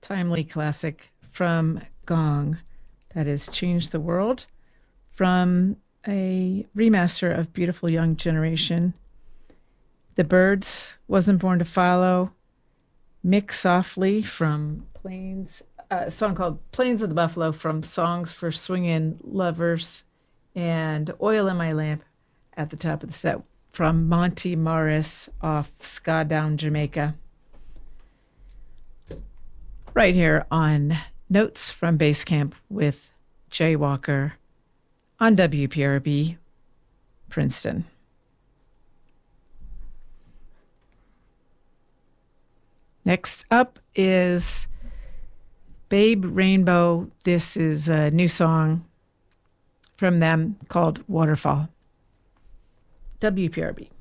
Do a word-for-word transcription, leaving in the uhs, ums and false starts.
timely classic from Gong that has changed the world, from a remaster of Beautiful Young Generation. The Birds, Wasn't Born to Follow, Mick Softly from Plains, a song called Plains of the Buffalo from Songs for Swingin' Lovers, and Oil in My Lamp at the top of the set from Monty Morris off Ska Down Jamaica. Right here on Notes from Basecamp with Jay Walker on W P R B Princeton. Next up is Babe Rainbow. This is a new song from them called Waterfall. W P R B.